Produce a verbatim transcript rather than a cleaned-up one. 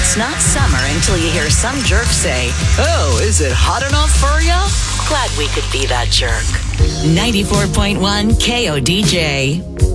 It's not summer until you hear some jerk say, "Oh, is it hot enough for ya?" Glad we could be that jerk. ninety-four point one K O D J.